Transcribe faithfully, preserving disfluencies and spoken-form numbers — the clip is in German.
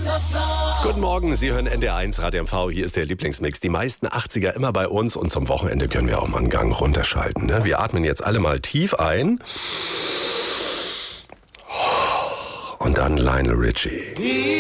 Guten Morgen, Sie hören N D R eins Radio M V. Hier ist der Lieblingsmix. Die meisten achtziger immer bei uns und zum Wochenende können wir auch mal einen Gang runterschalten. Ne? Wir atmen jetzt alle mal tief ein. Und dann Lionel Richie.